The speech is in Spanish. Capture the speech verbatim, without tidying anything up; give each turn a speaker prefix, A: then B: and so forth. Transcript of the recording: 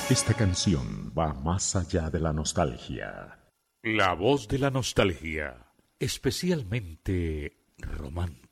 A: Esta canción va más allá de la nostalgia.
B: La voz de la nostalgia, especialmente romántica.